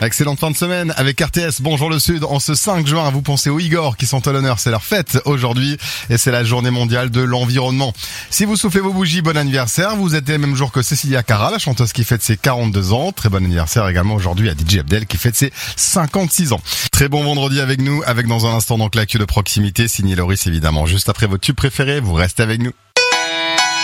Excellente fin de semaine avec RTS. Bonjour le Sud. En ce 5 juin, vous pensez aux Igor qui sont à l'honneur. C'est leur fête aujourd'hui et c'est la journée mondiale de l'environnement. Si vous soufflez vos bougies, bon anniversaire. Vous êtes le même jour que Cecilia Cara, la chanteuse qui fête ses 42 ans. Très bon anniversaire également aujourd'hui à DJ Abdel qui fête ses 56 ans. Très bon vendredi avec nous, avec dans un instant donc l'actu de proximité, signé Loris évidemment. Juste après vos tubes préférés, vous restez avec nous.